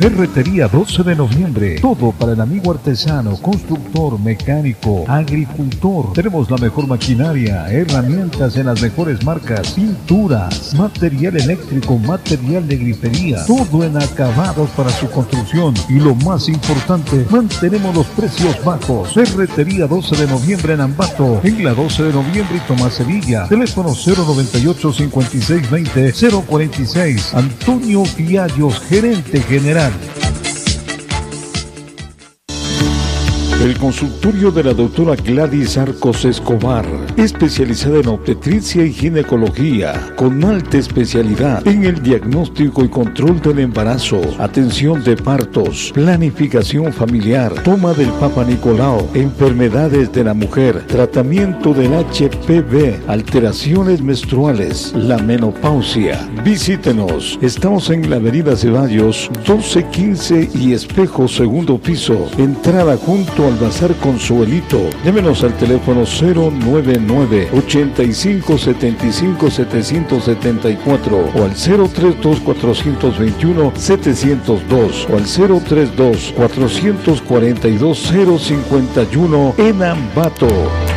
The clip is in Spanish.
Ferretería 12 de noviembre. Todo para el amigo artesano, constructor, mecánico, agricultor. Tenemos la mejor maquinaria, herramientas en las mejores marcas, pinturas, material eléctrico, material de grifería. Todo en acabados para su construcción. Y lo más importante, mantenemos los precios bajos. Ferretería 12 de noviembre en Ambato. En la 12 de noviembre y Tomás Sevilla. Teléfono 098-5620-046. Antonio Fiallos, gerente general. El consultorio de la doctora Gladys Arcos Escobar, especializada en obstetricia y ginecología, con alta especialidad en el diagnóstico y control del embarazo, atención de partos, planificación familiar, toma del Papa Nicolau, enfermedades de la mujer, tratamiento del HPV, alteraciones menstruales, la menopausia. Visítenos, estamos en la avenida Ceballos, 1215 y Espejo, segundo piso, entrada junto al Bazar Consuelito. Llámenos al teléfono 099-8575-774 o al 032-421-702 o al 032-442-051 en Ambato.